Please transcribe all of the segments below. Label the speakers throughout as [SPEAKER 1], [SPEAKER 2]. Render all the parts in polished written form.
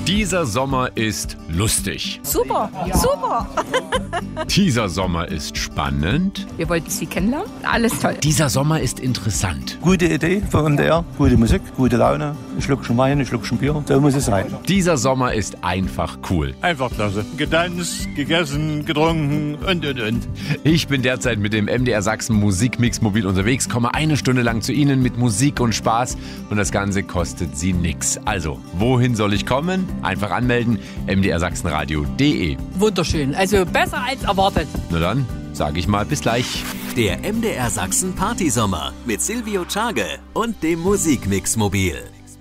[SPEAKER 1] Dieser Sommer ist lustig.
[SPEAKER 2] Super, super.
[SPEAKER 1] Dieser Sommer ist spannend.
[SPEAKER 2] Wir wollten Sie kennenlernen. Alles toll.
[SPEAKER 1] Dieser Sommer ist interessant.
[SPEAKER 3] Gute Idee für NDR, gute Musik, gute Laune, ein Schluckchen Wein, ein Schluckchen Bier, so muss es sein.
[SPEAKER 1] Dieser Sommer ist einfach cool.
[SPEAKER 4] Einfach klasse. Getanzt, gegessen, getrunken und.
[SPEAKER 1] Ich bin derzeit mit dem MDR Sachsen Musikmix mobil unterwegs, komme eine Stunde lang zu Ihnen mit Musik und Spaß und das Ganze kostet Sie nix. Also, wohin soll ich kommen? Einfach anmelden, mdrsachsenradio.de.
[SPEAKER 5] Wunderschön, also besser als erwartet.
[SPEAKER 1] Na dann, sage ich mal bis gleich.
[SPEAKER 6] Der MDR Sachsen Partysommer mit Silvio Tschage und dem Musikmix mobil.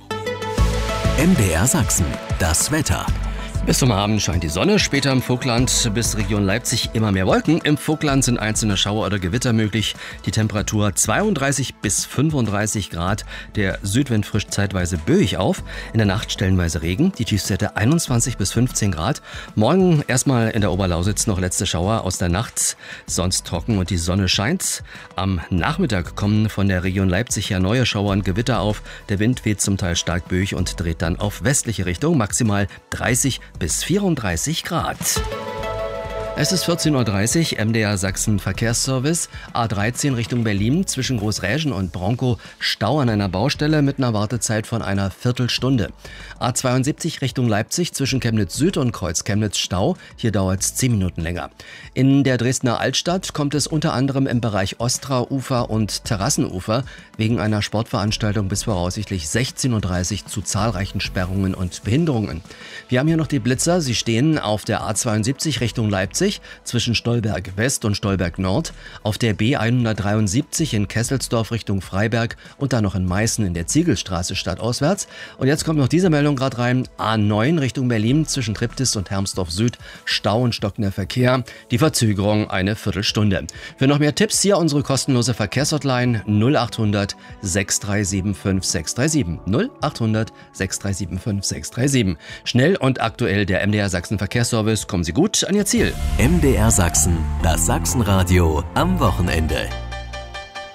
[SPEAKER 6] MDR Sachsen, das Wetter.
[SPEAKER 7] Bis zum Abend scheint die Sonne, später im Vogtland bis Region Leipzig immer mehr Wolken. Im Vogtland sind einzelne Schauer oder Gewitter möglich. Die Temperatur 32 bis 35 Grad. Der Südwind frischt zeitweise böig auf. In der Nacht stellenweise Regen. Die Tiefstwerte 21 bis 15 Grad. Morgen erstmal in der Oberlausitz noch letzte Schauer aus der Nacht. Sonst trocken und die Sonne scheint. Am Nachmittag kommen von der Region Leipzig her neue Schauer und Gewitter auf. Der Wind weht zum Teil stark böig und dreht dann auf westliche Richtung. Maximal 30 bis 34 Grad. Es ist 14.30 Uhr, MDR Sachsen Verkehrsservice, A13 Richtung Berlin, zwischen Großräschen und Bronkow, Stau an einer Baustelle mit einer Wartezeit von einer Viertelstunde. A72 Richtung Leipzig, zwischen Chemnitz Süd und Kreuz Chemnitz Stau, hier dauert es 10 Minuten länger. In der Dresdner Altstadt kommt es unter anderem im Bereich Ostra-Ufer und Terrassenufer wegen einer Sportveranstaltung bis voraussichtlich 16.30 Uhr zu zahlreichen Sperrungen und Behinderungen. Wir haben hier noch die Blitzer, sie stehen auf der A72 Richtung Leipzig, zwischen Stolberg West und Stolberg Nord, auf der B173 in Kesselsdorf Richtung Freiberg und dann noch in Meißen in der Ziegelstraße stadtauswärts. Und jetzt kommt noch diese Meldung gerade rein, A9 Richtung Berlin zwischen Triptis und Hermsdorf Süd, Stau und stockender Verkehr, die Verzögerung eine Viertelstunde. Für noch mehr Tipps hier unsere kostenlose Verkehrshotline 0800 6375 637 0800 6375 637. Schnell und aktuell der MDR Sachsen Verkehrsservice. Kommen Sie gut an Ihr Ziel.
[SPEAKER 6] MDR Sachsen, das Sachsenradio am Wochenende.